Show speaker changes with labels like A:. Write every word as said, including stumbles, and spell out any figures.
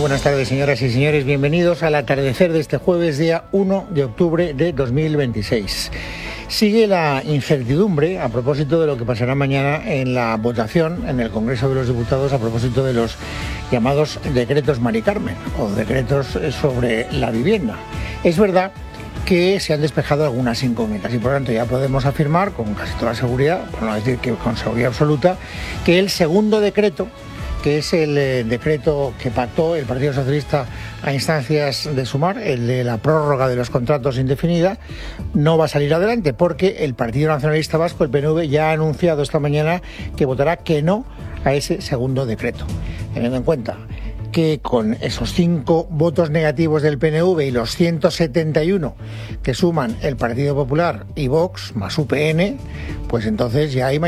A: buenas tardes, señoras y señores. Bienvenidos al atardecer de este jueves, día uno de octubre de dos mil veintiséis. Sigue la incertidumbre a propósito de lo que pasará mañana en la votación en el Congreso de los Diputados a propósito de los llamados decretos Mari Carmen o decretos sobre la vivienda. Es verdad que se han despejado algunas incógnitas y por lo tanto ya podemos afirmar con casi toda seguridad, por no decir que con seguridad absoluta, que el segundo decreto, que es el eh, decreto que pactó el Partido Socialista a instancias de Sumar, el de la prórroga de los contratos indefinida, no va a salir adelante porque el Partido Nacionalista Vasco, el P N V, ya ha anunciado esta mañana que votará que no a ese segundo decreto. Teniendo en cuenta que con esos cinco votos negativos del P N V y los ciento setenta y uno que suman el Partido Popular y Vox más U P N, pues entonces ya hay